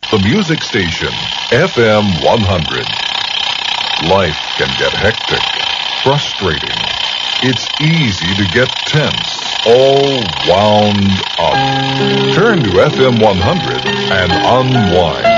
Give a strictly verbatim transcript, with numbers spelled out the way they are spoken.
The music station, F M one hundred. Life can get hectic, frustrating. It's easy to get tense, all wound up. Turn to F M one hundred and unwind.